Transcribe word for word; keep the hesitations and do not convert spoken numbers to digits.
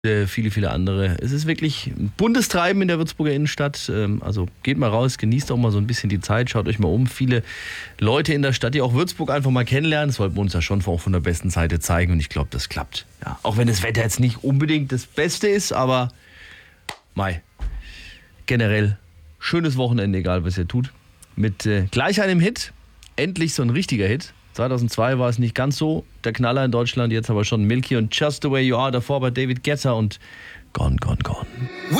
Äh, viele, viele andere. Es ist wirklich ein buntes Treiben in der Würzburger Innenstadt. Ähm, also geht mal raus, genießt auch mal so ein bisschen die Zeit, schaut euch mal um. Viele Leute in der Stadt, die auch Würzburg einfach mal kennenlernen. Das wollten wir uns ja schon auch von der besten Seite zeigen und ich glaube, das klappt. Ja, auch wenn das Wetter jetzt nicht unbedingt das Beste ist, aber Mai, generell schönes Wochenende, egal was ihr tut. Mit äh, gleich einem Hit, endlich so ein richtiger Hit. zweitausendzwei war es nicht ganz so der Knaller in Deutschland, jetzt aber schon Milky und Just the Way You Are, davor bei David Guetta und Gone, Gone, Gone.